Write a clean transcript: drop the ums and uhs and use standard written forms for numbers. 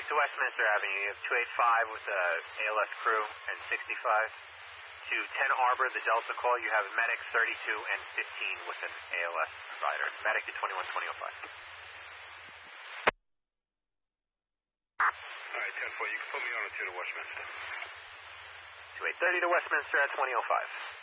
to Westminster Avenue. You have 285 with the ALS crew and 65. To 10 Arbor, the Delta call, you have medic 32 and 15 with an ALS provider. Medic to 21-2005. All right, 10-4, you can put me on to Westminster. 2830 to Westminster at 2005.